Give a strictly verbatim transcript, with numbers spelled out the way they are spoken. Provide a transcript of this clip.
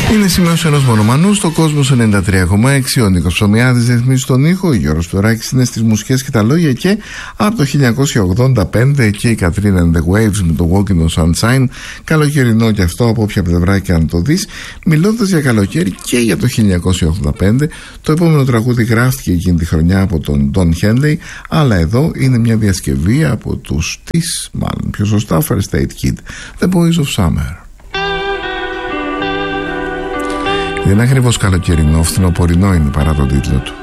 Είναι σημείωση ενός μονομανού στο Κόσμος ενενήντα τρία κόμμα έξι. Ο Νίκος Ψωμιάδης ρυθμίζει τον ήχο. Ο Γιώργος Τουράκης είναι στις μουσικές και τα λόγια. Και από το χίλια εννιακόσια ογδόντα πέντε και η Katrina and the Waves με το Walking on Sunshine. Καλοκαιρινό και αυτό από όποια πλευρά και αν το δεις. Μιλώντας για καλοκαίρι και για το χίλια εννιακόσια ογδόντα πέντε, το επόμενο τραγούδι γράφτηκε εκείνη τη χρονιά από τον Don Henley. Αλλά εδώ είναι μια διασκευή από τους της, μάλλον πιο σωστά, First Aid Kid, The Boys of Summer. Δεν είναι ακριβώς καλοκαιρινό, φθινοπορεινό είναι παρά τον τίτλο του.